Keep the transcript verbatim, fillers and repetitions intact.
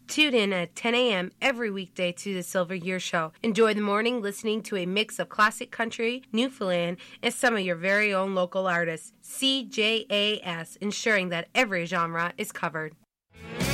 Tune in at ten a.m. every weekday to the Silver Year Show. Enjoy the morning listening to a mix of classic country, Newfoundland, and some of your very own local artists. C J A S, ensuring that every genre is covered.